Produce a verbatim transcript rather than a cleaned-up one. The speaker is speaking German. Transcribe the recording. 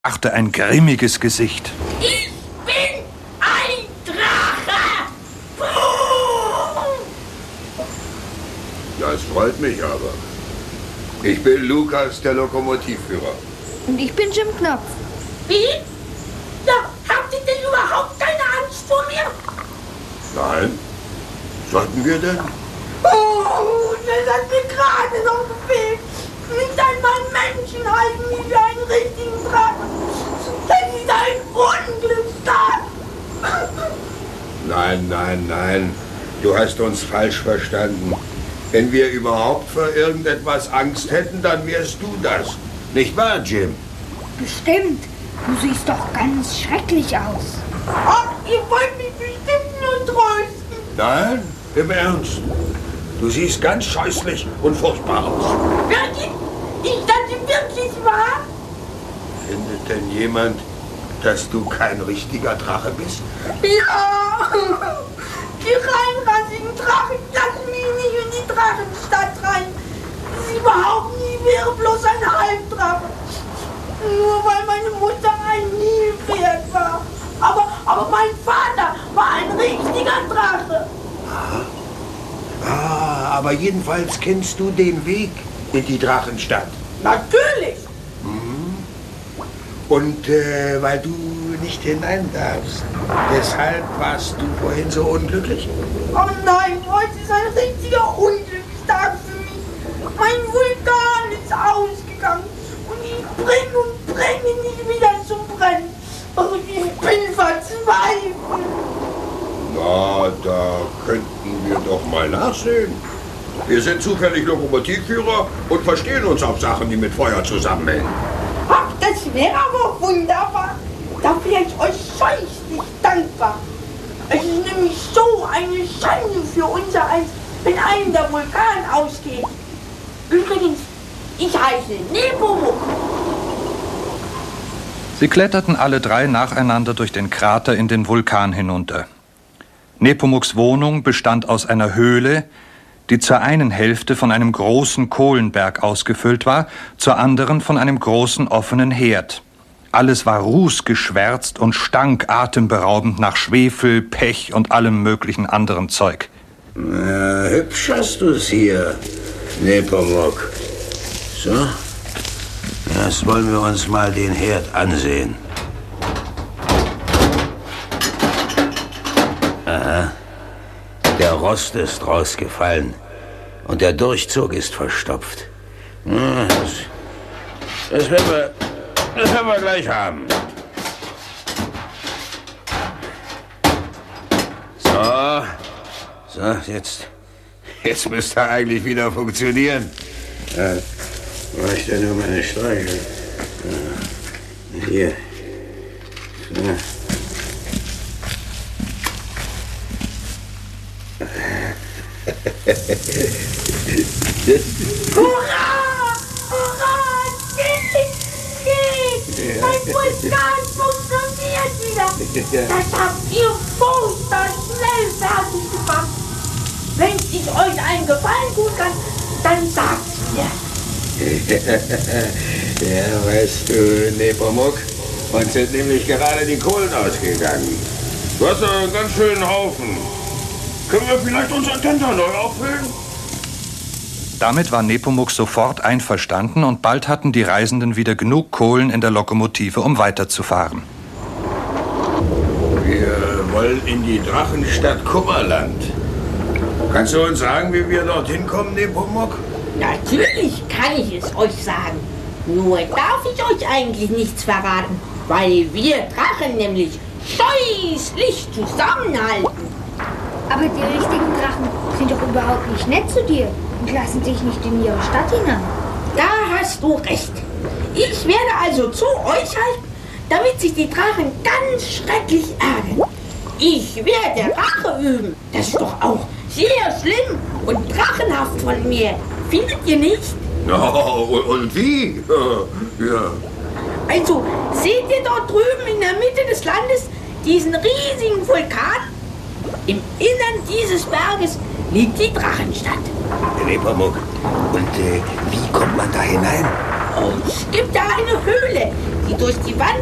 machte ein grimmiges Gesicht. Ich bin ein Drache! Das freut mich aber. Ich bin Lukas, der Lokomotivführer. Und ich bin Jim Knopf. Wie? Ja, habt ihr denn überhaupt keine Angst vor mir? Nein. Sollten wir denn? Oh, das hat mir gerade noch gefehlt. Nicht einmal Menschen halten mich für einen richtigen Drachen. Das ist ein Unglückstag. Nein, nein, nein. Du hast uns falsch verstanden. Wenn wir überhaupt vor irgendetwas Angst hätten, dann wärst du das. Nicht wahr, Jim? Bestimmt. Du siehst doch ganz schrecklich aus. Ach, ihr wollt mich bestimmt nur trösten. Nein, im Ernst. Du siehst ganz scheußlich und furchtbar aus. Wirklich? Ist das wirklich wahr? Findet denn jemand, dass du kein richtiger Drache bist? Ja! Die reinrassigen Drachen lassen mich nicht in die Drachenstadt rein. Sie behaupten, ich wäre bloß ein Halbdrache. Nur weil meine Mutter ein Nilpferd war. Aber, aber mein Vater war ein richtiger Drache. Aha. Ah, aber jedenfalls kennst du den Weg in die Drachenstadt. Natürlich. Mhm. Und äh, weil du nicht hinein darfst, deshalb warst du vorhin so unglücklich? Oh nein, heute ist ein richtiger Unglückstag für mich. Mein Vulkan ist ausgegangen und ich bringe und bringe nicht wieder zum Brennen. Und ich bin verzweifelt. Na, da könnten wir doch mal nachsehen. Wir sind zufällig Lokomotivführer und verstehen uns auf Sachen, die mit Feuer zusammenhängen. Ach, das wäre aber wunderbar. Da wäre ich euch scheußlich dankbar. Es ist nämlich so eine Schande für unser Eins, wenn einem der Vulkan ausgeht. Übrigens, ich heiße Nepomuk. Sie kletterten alle drei nacheinander durch den Krater in den Vulkan hinunter. Nepomuks Wohnung bestand aus einer Höhle, die zur einen Hälfte von einem großen Kohlenberg ausgefüllt war, zur anderen von einem großen offenen Herd. Alles war rußgeschwärzt und stank atemberaubend nach Schwefel, Pech und allem möglichen anderen Zeug. Na, hübsch hast du's hier, Nepomuk. So, jetzt wollen wir uns mal den Herd ansehen. Aha. Der Rost ist rausgefallen und der Durchzug ist verstopft. Ja, das, das, werden wir, das werden wir gleich haben. So, so, jetzt, jetzt müsste er eigentlich wieder funktionieren. Ja, war ich denn nur meine Streichel? Ja, hier. So. Hurra! Hurra! Geht! Geht! Mein Vulkan funktioniert wieder! Das habt ihr furchtbar schnell fertig gemacht! Wenn ich euch einen Gefallen tun kann, dann sagt's mir! Ja, weißt du, Nepomuk, uns sind nämlich gerade die Kohlen ausgegangen. Du hast einen ganz schönen Haufen. Können wir vielleicht unser Tenter neu auffüllen? Damit war Nepomuk sofort einverstanden und bald hatten die Reisenden wieder genug Kohlen in der Lokomotive, um weiterzufahren. Wir wollen in die Drachenstadt Kummerland. Kannst du uns sagen, wie wir dorthin kommen, Nepomuk? Natürlich kann ich es euch sagen. Nur darf ich euch eigentlich nichts verraten, weil wir Drachen nämlich scheußlich zusammenhalten. Aber die richtigen Drachen sind doch überhaupt nicht nett zu dir und lassen dich nicht in ihre Stadt hinein. Da hast du recht. Ich werde also zu euch halten, damit sich die Drachen ganz schrecklich ärgern. Ich werde Rache üben. Das ist doch auch sehr schlimm und drachenhaft von mir. Findet ihr nicht? Oh, und wie? Ja. Also, seht ihr dort drüben in der Mitte des Landes diesen riesigen Vulkan? Im Innern dieses Berges liegt die Drachenstadt. Nepomuk, und äh, wie kommt man da hinein? Und es gibt da eine Höhle, die durch die Wand